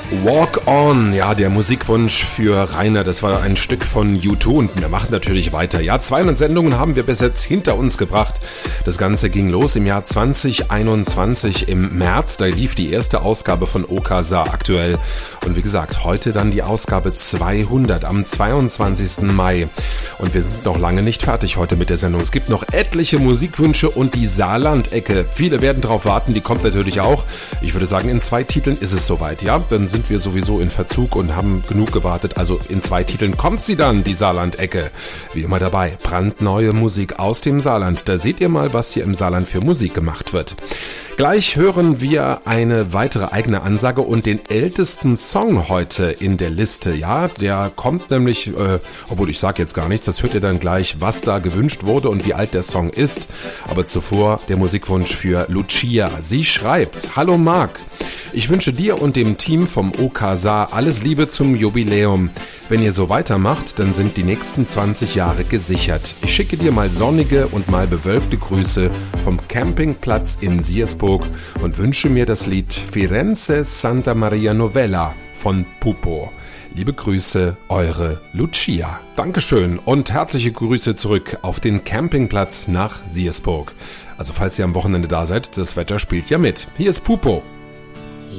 Walk On, ja, der Musikwunsch für Rainer, das war ein Stück von U2 und wir machen natürlich weiter. Ja, 200 Sendungen haben wir bis jetzt hinter uns gebracht. Das Ganze ging los im Jahr 2021 im März, da lief die erste Ausgabe von OKSA aktuell. Und wie gesagt, heute dann die Ausgabe 200 am 22. Mai. Und wir sind noch lange nicht fertig heute mit der Sendung. Es gibt noch etliche Musikwünsche und die Saarland-Ecke. Viele werden drauf warten, die kommt natürlich auch. Ich würde sagen, in 2 Titeln ist es soweit, ja? Dann sind wir sowieso in Verzug und haben genug gewartet. Also in 2 Titeln kommt sie dann, die Saarland-Ecke. Wie immer dabei, brandneue Musik aus dem Saarland. Da seht ihr mal, was hier im Saarland für Musik gemacht wird. Gleich hören wir eine weitere eigene Ansage und den ältesten Song heute in der Liste. Ja, der kommt nämlich, obwohl ich sage jetzt gar nichts, das hört ihr dann gleich, was da gewünscht wurde und wie alt der Song ist. Aber zuvor der Musikwunsch für Lucia. Sie schreibt: Hallo Marc, ich wünsche dir und dem Team vom OKSA alles Liebe zum Jubiläum. Wenn ihr so weitermacht, dann sind die nächsten 20 Jahre gesichert. Ich schicke dir mal sonnige und mal bewölkte Grüße vom Campingplatz in Siersburg und wünsche mir das Lied Firenze Santa Maria Novella von Pupo. Liebe Grüße, eure Lucia. Dankeschön und herzliche Grüße zurück auf den Campingplatz nach Siersburg. Also falls ihr am Wochenende da seid, das Wetter spielt ja mit. Hier ist Pupo.